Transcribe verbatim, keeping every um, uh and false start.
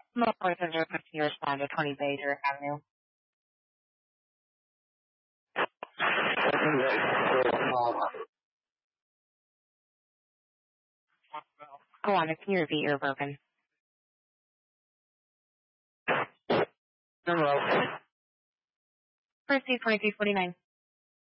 Most places are fifteen respond to twenty Bader Avenue. Go on, it's near the ear broken. Monroe. Proceed twenty-three forty-nine.